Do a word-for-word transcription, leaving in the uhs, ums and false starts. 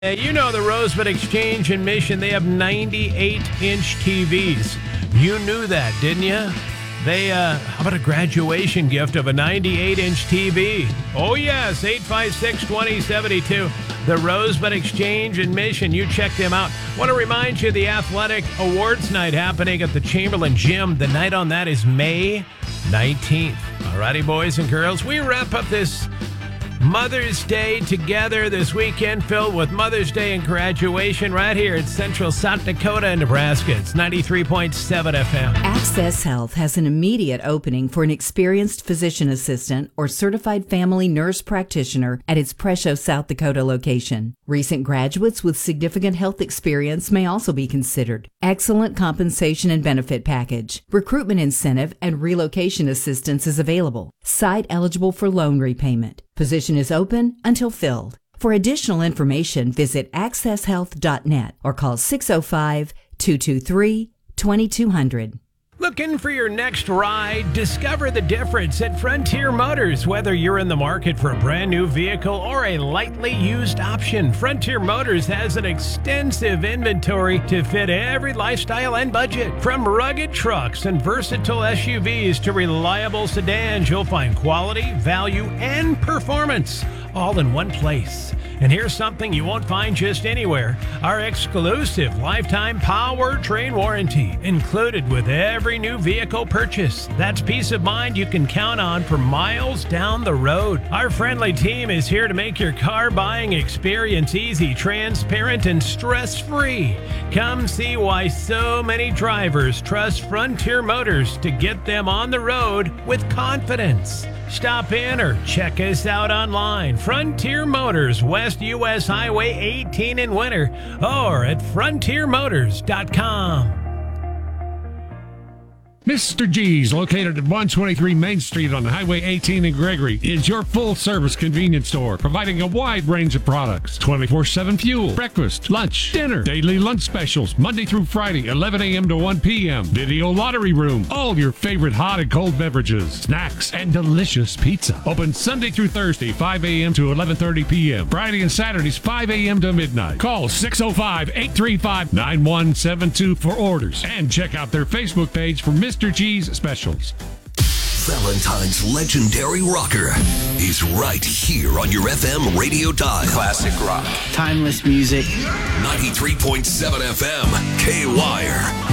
Hey, you know the Rosebud Exchange in Mission, they have ninety-eight inch T Vs. You knew that, didn't you? They, uh, how about a graduation gift of a ninety-eight inch T V? Oh, yes, eight five six, two oh seven two. The Rosebud Exchange in Mission. You check them out. Want to remind you the Athletic Awards Night happening at the Chamberlain Gym. The night on that is May nineteenth. All righty, boys and girls, we wrap up this Mother's Day together this weekend, filled with Mother's Day and graduation right here at Central South Dakota and Nebraska. It's ninety-three point seven F M. Access Health has an immediate opening for an experienced physician assistant or certified family nurse practitioner at its Presho, South Dakota location. Recent graduates with significant health experience may also be considered. Excellent compensation and benefit package. Recruitment incentive and relocation assistance is available. Site eligible for loan repayment. Position is open until filled. For additional information, visit access health dot net or call six oh five, two two three, two two zero zero. Looking for your next ride? Discover the difference at Frontier Motors. Whether you're in the market for a brand new vehicle or a lightly used option, Frontier Motors has an extensive inventory to fit every lifestyle and budget. From rugged trucks and versatile S U Vs to reliable sedans, you'll find quality, value, and performance all in one place. And here's something you won't find just anywhere. Our exclusive lifetime powertrain warranty included with every new vehicle purchase. That's peace of mind you can count on for miles down the road. Our friendly team is here to make your car buying experience easy, transparent, and stress-free. Come see why so many drivers trust Frontier Motors to get them on the road with confidence. Stop in or check us out online. Frontier Motors, West U S Highway eighteen in Winter, or at frontier motors dot com. Mister G's, located at one twenty-three Main Street on Highway eighteen in Gregory, is your full-service convenience store, providing a wide range of products. twenty-four seven fuel, breakfast, lunch, dinner, daily lunch specials, Monday through Friday, eleven a.m. to one p.m. Video lottery room, all your favorite hot and cold beverages, snacks, and delicious pizza. Open Sunday through Thursday, five a.m. to eleven thirty p.m. Friday and Saturdays, five a.m. to midnight. Call six oh five, eight three five, nine one seven two for orders, and check out their Facebook page for Mister G's specials. Valentine's legendary rocker is right here on your F M radio dial. Classic rock. Timeless music. ninety-three point seven F M, K-Wire.